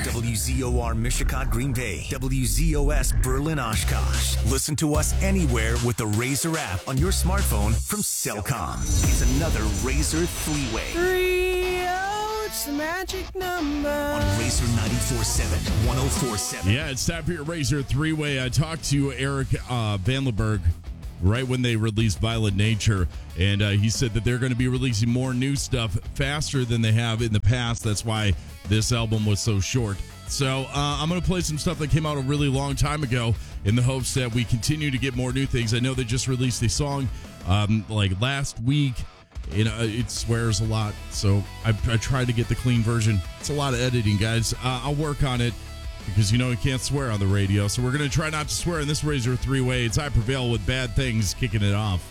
WZOR Mishicot, Green Bay. WZOS Berlin, Oshkosh. Listen to us anywhere with the Razor app on your smartphone from Cellcom. It's another Razor three-way. 3-0, it's the magic number. On Razor 94.7, 104.7. Yeah, it's time for your Razor three-way. I talked to Eric Vandenberg right when they released Violent Nature, and he said that they're going to be releasing more new stuff faster than they have in the past. That's why this album was so short. So I'm going to play some stuff that came out a really long time ago in the hopes that we continue to get more new things. I know they just released a song like last week. It swears a lot, so I tried to get the clean version. It's a lot of editing, guys. I'll work on it, because you can't swear on the radio. So we're going to try not to swear in this Razor three-way. It's I Prevail with Bad Things kicking it off.